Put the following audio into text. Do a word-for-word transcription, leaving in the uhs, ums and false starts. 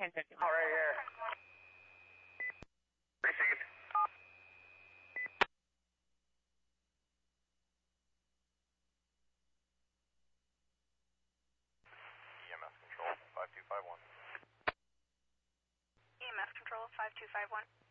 ten fifty-one. All right here. Received. E M S control, five two five one. E M S control, five two five one.